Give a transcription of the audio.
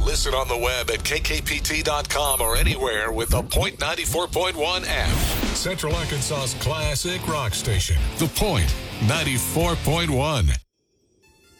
Listen on the web at kkpt.com or anywhere with the Point 94.1 app. Central Arkansas's classic rock station, The Point 94.1.